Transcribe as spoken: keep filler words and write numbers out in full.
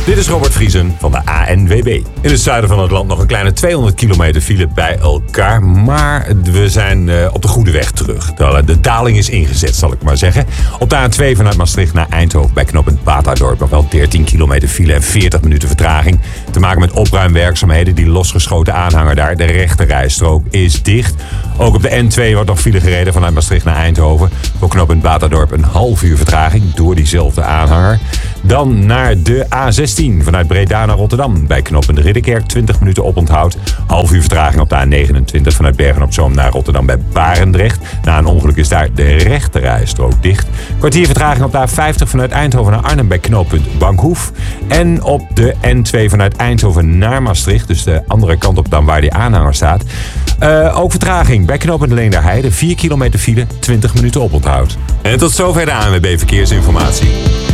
Dit is Robert Vriesen van de A N W B. In het zuiden van het land nog een kleine tweehonderd kilometer file bij elkaar. Maar we zijn uh, op de goede weg terug. De, de daling is ingezet, zal ik maar zeggen. Op de A twee vanuit Maastricht naar Eindhoven bij knooppunt Batadorp nog wel dertien kilometer file en veertig minuten vertraging. Te maken met opruimwerkzaamheden. Die losgeschoten aanhanger daar. De rechterrijstrook is dicht. Ook op de N twee wordt nog file gereden vanuit Maastricht naar Eindhoven. Voor knooppunt Batadorp een half uur vertraging door diezelfde aanhanger. Dan naar de A zestien vanuit Breda naar Rotterdam. Bij knooppunt Ridderkerk twintig minuten oponthoud. Half uur vertraging op de A negenentwintig vanuit Bergen-op-Zoom naar Rotterdam bij Barendrecht. Na een ongeluk is daar de rechterrijstrook dicht. Kwartier vertraging op de A vijftig vanuit Eindhoven naar Arnhem bij knooppunt Bankhoef. En op de N twee vanuit Eindhoven naar Maastricht. Dus de andere kant op dan waar die aanhanger staat. Uh, ook vertraging bij knooppunt Leenderheide. vier kilometer file, twintig minuten oponthoud. En tot zover de A N W B Verkeersinformatie.